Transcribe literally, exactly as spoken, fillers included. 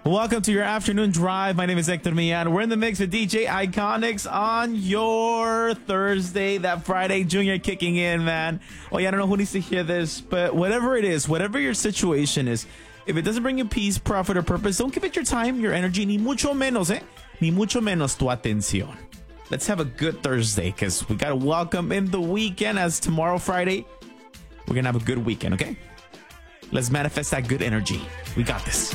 Welcome to your afternoon drive. My name is Hector Millan. We're in the mix with D J Iconics on your Thursday. That Friday Junior kicking in, man. Well, yeah, I don't know who needs to hear this, but whatever it is, whatever your situation is, if it doesn't bring you peace, profit, or purpose, don't give it your time, your energy, ni mucho menos, eh? Ni mucho menos tu atención. Let's have a good Thursday, because we got to welcome in the weekend, as tomorrow, Friday, we're going to have a good weekend, okay? Let's manifest that good energy. We got this.